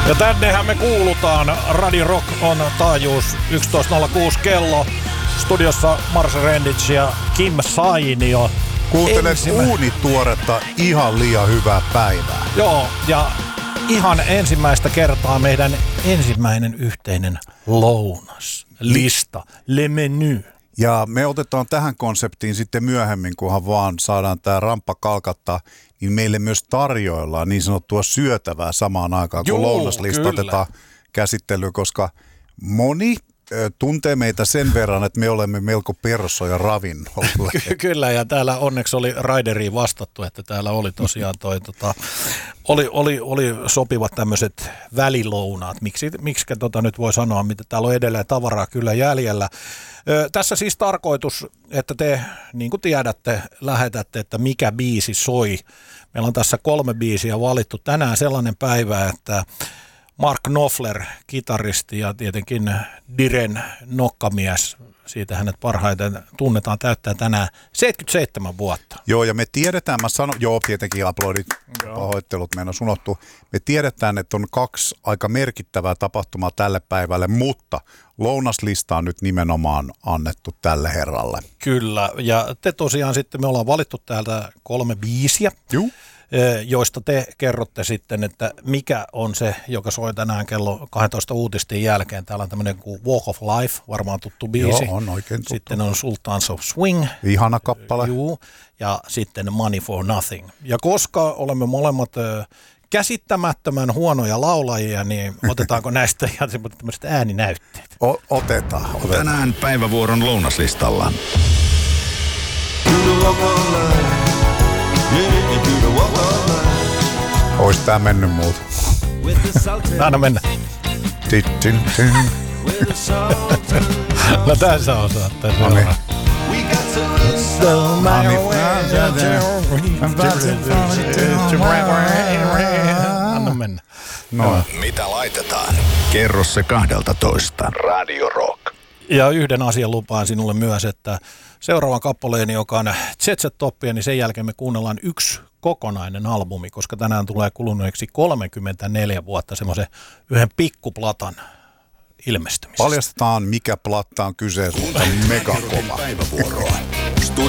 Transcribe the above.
Ja tännehän me kuulutaan. Radio Rock on taajuus 11.06 kello. Studiossa Mars Rendic ja Kim Sainio. Kuuntelet uunituoretta ihan liian hyvää päivää. Joo, ja ihan ensimmäistä kertaa meidän ensimmäinen yhteinen lounaslista, Le Menu. Ja me otetaan tähän konseptiin sitten myöhemmin, kunhan vaan saadaan tämä ramppa kalkattaa, niin meille myös tarjoillaan niin sanottua syötävää samaan aikaan, kun lounaslista otetaan käsittelyyn, koska moni tuntee meitä sen verran, että me olemme melko persoja ravinnolle. Kyllä, ja täällä onneksi oli Raideriin vastattu, että täällä oli tosiaan oli sopivat tämmöiset välilounaat. Miksi nyt voi sanoa, mitä täällä on edelleen tavaraa kyllä jäljellä. Tässä siis tarkoitus, että te, niin kuin tiedätte, lähetätte, että mikä biisi soi. Meillä on tässä 3 biisiä valittu. Tänään sellainen päivä, että Mark Knopfler, kitaristi ja tietenkin Diren nokkamies, siitä hänet parhaiten tunnetaan, täyttää tänään 77 vuotta. Joo, ja me tiedetään, tietenkin aplodit, pahoittelut meidän on sunottu. Me tiedetään, että on 2 aika merkittävää tapahtumaa tälle päivälle, mutta lounaslista on nyt nimenomaan annettu tälle herralle. Kyllä, ja te tosiaan sitten, me ollaan valittu täältä 3 biisiä. Joo. Joista te kerrotte sitten, että mikä on se, joka soi tänään kello 12 uutisten jälkeen. Täällä on tämmöinen kuin Walk of Life, varmaan tuttu biisi. Joo, on oikein tuttu. Sitten on Sultans of Swing. Ihana kappale. Juu, ja sitten Money for Nothing. Ja koska olemme molemmat käsittämättömän huonoja laulajia, niin otetaanko näistä ihan tämmöiset ääninäytteet? Otetaan. Tänään päivävuoron lounaslistalla. Ois tää mennyt muuta. Anna mennä. No tässä osaa. Anna mennä. No. Mitä laitetaan? Kerro se 12. Radio Rock. Ja yhden asian lupaan sinulle myös, että seuraavan kappaleeni, joka on Jet Set Topia, niin sen jälkeen me kuunnellaan 1 kokonainen albumi, koska tänään tulee kuluneeksi 34 vuotta semmoisen yhden pikkuplatan ilmestymisestä. Paljastetaan, mikä platta on kyseessä, mutta megakova. Päivävuoroa.